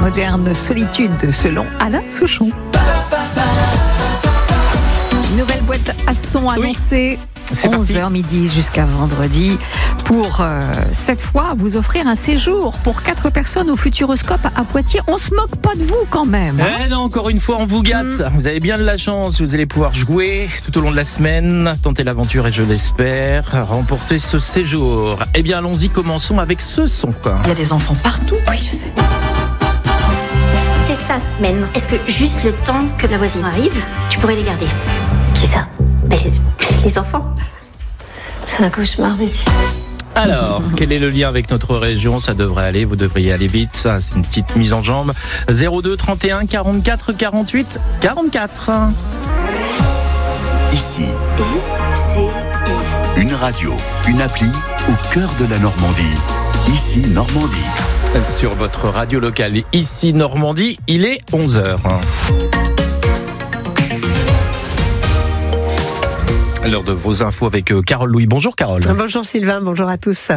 moderne solitude selon Alain Souchon. Nouvelle boîte à son annoncée. C'est 11h midi jusqu'à vendredi pour cette fois vous offrir un séjour pour 4 personnes au Futuroscope à Poitiers. On se moque pas de vous quand même. Non, encore une fois, on vous gâte. Vous avez bien de la chance. Vous allez pouvoir jouer tout au long de la semaine, tenter l'aventure et je l'espère, remporter ce séjour. Eh bien, allons-y, commençons avec ce son. Il y a des enfants partout. Oui, je sais. C'est sa semaine. Est-ce que juste le temps que la voisine arrive, tu pourrais les garder? Qui ça? Les enfants. C'est un cauchemar, Betty. Alors, quel est le lien avec notre région? Ça devrait aller, vous devriez aller vite. Ça, c'est une petite mise en jambe. 02 31 44 48 44. Ici, I-C-I. une radio, une appli au cœur de la Normandie. Ici, Normandie. Sur votre radio locale, ici Normandie, il est 11h. L'heure de vos infos avec Carole Louis. Bonjour Carole. Bonjour Sylvain, bonjour à tous.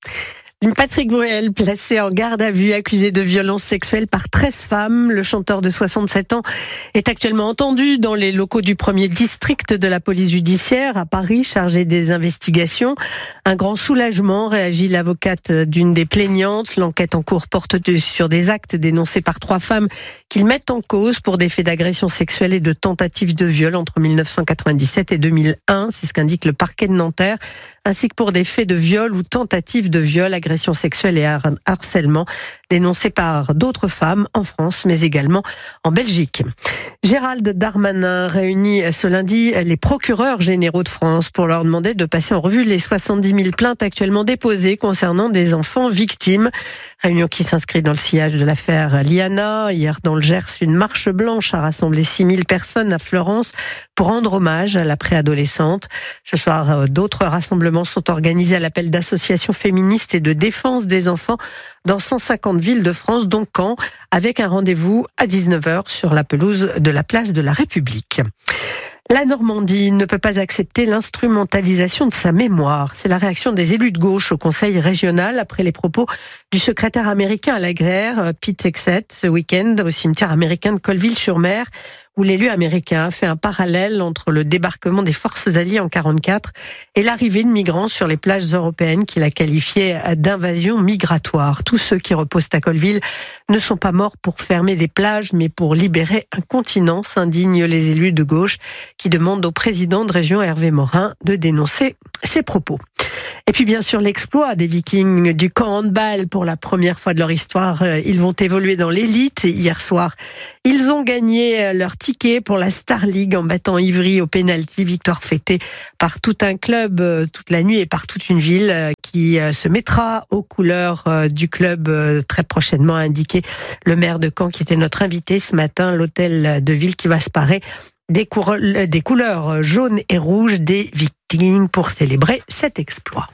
Patrick Bruel, placé en garde à vue, accusé de violences sexuelles par 13 femmes. Le chanteur de 67 ans est actuellement entendu dans les locaux du 1er district de la police judiciaire à Paris, chargé des investigations. Un grand soulagement, réagit l'avocate d'une des plaignantes. L'enquête en cours porte sur des actes dénoncés par 3 femmes qu'ils mettent en cause pour des faits d'agression sexuelle et de tentatives de viol entre 1997 et 2001. C'est ce qu'indique le parquet de Nanterre, ainsi que pour des faits de viol ou tentatives de viol, agression sexuelle et harcèlement dénoncés par d'autres femmes en France, mais également en Belgique. Gérald Darmanin réunit ce lundi les procureurs généraux de France pour leur demander de passer en revue les 70 000 plaintes actuellement déposées concernant des enfants victimes. Réunion qui s'inscrit dans le sillage de l'affaire Liana. Hier, dans le Gers, une marche blanche a rassemblé 6 000 personnes à Florence pour rendre hommage à la préadolescente. Ce soir, d'autres rassemblements sont organisés à l'appel d'associations féministes et de défense des enfants dans 150 villes de France, dont Caen, avec un rendez-vous à 19h sur la pelouse de la place de la République. La Normandie ne peut pas accepter l'instrumentalisation de sa mémoire. C'est la réaction des élus de gauche au Conseil régional après les propos du secrétaire américain à la guerre, Pete Hegseth, ce week-end au cimetière américain de Colville-sur-Mer, où l'élu américain a fait un parallèle entre le débarquement des forces alliées en 1944 et l'arrivée de migrants sur les plages européennes qu'il a qualifiées d'invasion migratoire. Tous ceux qui reposent à Colville ne sont pas morts pour fermer des plages, mais pour libérer un continent, s'indignent les élus de gauche qui demandent au président de région Hervé Morin de dénoncer ces propos. Et puis bien sûr l'exploit des Vikings du camp handball pour la première fois de leur histoire. Ils vont évoluer dans l'élite. Hier soir, ils ont gagné leur ticket pour la Star League en battant Ivry au pénalty. Victoire fêtée par tout un club toute la nuit et par toute une ville qui se mettra aux couleurs du club très prochainement, a indiqué le maire de Caen qui était notre invité ce matin. L'hôtel de ville qui va se parer des couleurs jaunes et rouges des Vikings pour célébrer cet exploit.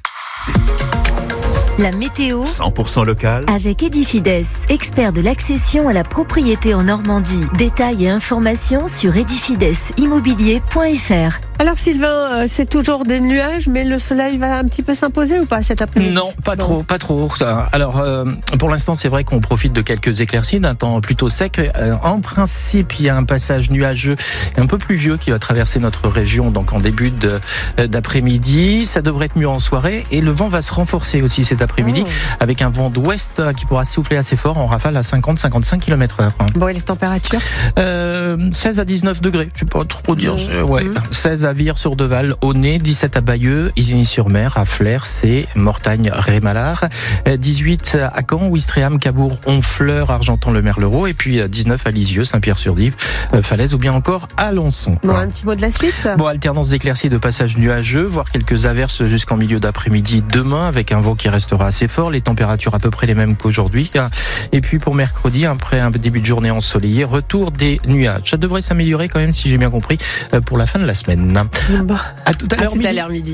La météo 100% local. avec Edifides, expert de l'accession à la propriété en Normandie. Détails et informations sur edifidеsimmobilier.fr. Alors Sylvain, c'est toujours des nuages, mais le soleil va un petit peu s'imposer ou pas cet après-midi? Non, pas trop. Alors, pour l'instant, c'est vrai qu'on profite de quelques éclaircies, d'un temps plutôt sec. En principe, il y a un passage nuageux un peu pluvieux qui va traverser notre région, donc en début d'après-midi. Ça devrait être mieux en soirée et le vent va se renforcer aussi cet après-midi avec un vent d'ouest qui pourra souffler assez fort en rafale à 50-55 km/h. Bon, et les températures 16 à 19 degrés, je ne sais pas trop dire. 16 à Vire-sur-Deval, Aunay, 17 à Bayeux, Isigny-sur-Mer, à Flers, c'est Mortagne, Rémalard, 18 à Caen, Ouistreham, Cabourg, Honfleur, Argentan-le-Merlereau, et puis 19 à Lisieux, Saint-Pierre-sur-Dive, Falaise ou bien encore Alençon. Bon, un petit mot de la suite. Bon, alternance d'éclaircies et de passages nuageux, voire quelques averses jusqu'en milieu d'après-midi demain, avec un vent qui restera assez fort, les températures à peu près les mêmes qu'aujourd'hui. Et puis pour mercredi, après un début de journée ensoleillée, retour des nuages. Ça devrait s'améliorer quand même, si j'ai bien compris, pour la fin de la semaine. Bon. À tout à l'heure midi.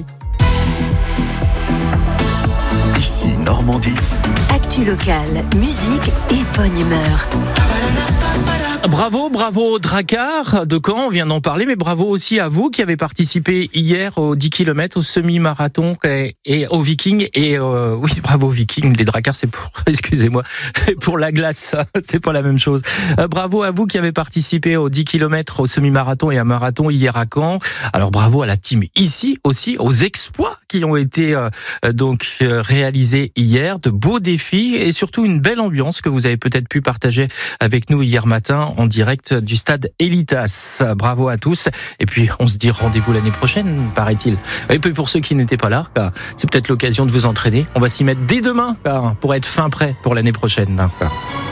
Ici, Normandie. Actu locale, musique et bonne humeur. Bravo Drakkar de Caen, on vient d'en parler, mais bravo aussi à vous qui avez participé hier aux 10 km, au semi-marathon et au Viking. Et oui, bravo Viking, les Drakkar c'est pour, excusez-moi, pour la glace, c'est pas la même chose. Bravo à vous qui avez participé aux 10 km, au semi-marathon et à marathon hier à Caen. Alors bravo à la team ici aussi, aux exploits qui ont été réalisés hier, de beaux défis et surtout une belle ambiance que vous avez peut-être pu partager avec nous hier matin en direct du stade Elitas. Bravo à tous. Et puis, on se dit rendez-vous l'année prochaine, paraît-il. Et puis, pour ceux qui n'étaient pas là, c'est peut-être l'occasion de vous entraîner. On va s'y mettre dès demain, pour être fin prêt pour l'année prochaine.